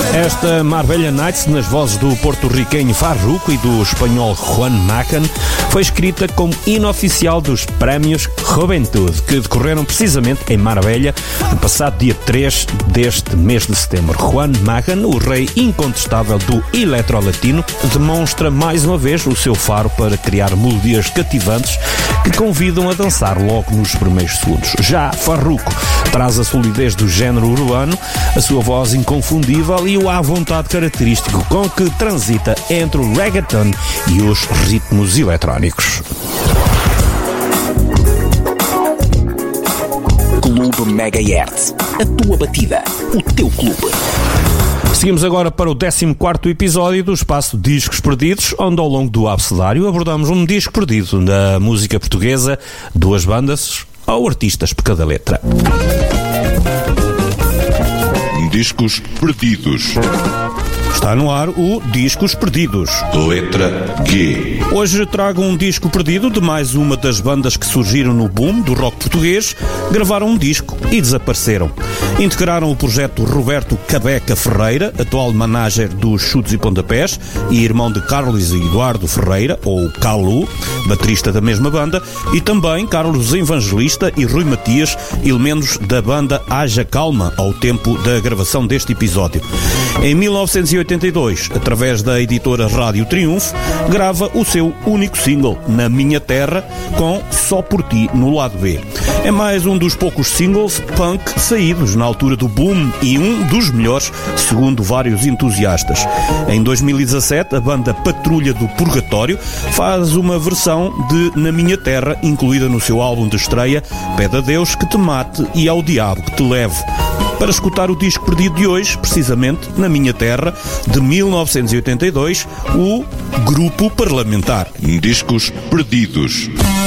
Esta Marbella Nights, nas vozes do porto-riquenho Farruko e do espanhol Juan Magán, foi escrita como hino oficial dos Prémios Juventude, que decorreram precisamente em Marbella no passado dia 3 deste mês de setembro. Juan Magán, o rei incontestável do eletro-latino, demonstra mais uma vez o seu faro para criar melodias cativantes que convidam a dançar logo nos primeiros segundos. Já Farruko traz a solidez do género urbano, a sua voz inconfundível e o à vontade característico com que transita entre o reggaeton e os ritmos eletrónicos. Clube Megahertz, a tua batida, o teu clube. Seguimos agora para o 14º episódio do espaço Discos Perdidos, onde ao longo do abecedário abordamos um disco perdido da música portuguesa, duas bandas ou artistas por cada letra. Discos Perdidos. Está no ar o Discos Perdidos. Letra G. Hoje trago um disco perdido de mais uma das bandas que surgiram no boom do rock português, gravaram um disco e desapareceram. Integraram o projeto Roberto Cabeca Ferreira, atual manager dos Chutes e Pontapés e irmão de Carlos Eduardo Ferreira, ou Calu, baterista da mesma banda, e também Carlos Evangelista e Rui Matias, elementos da banda Haja Calma, ao tempo da gravação deste episódio. Em 1982, através da editora Rádio Triunfo, grava o seu único single, Na Minha Terra, com Só Por Ti no lado B. É mais um dos poucos singles punk saídos na altura do boom e um dos melhores, segundo vários entusiastas. Em 2017, a banda Patrulha do Purgatório faz uma versão de Na Minha Terra, incluída no seu álbum de estreia, Pede a Deus que te mate e ao diabo que te leve. Para escutar o disco perdido de hoje, precisamente Na Minha Terra, de 1982, o Grupo Parlamentar. Discos Perdidos.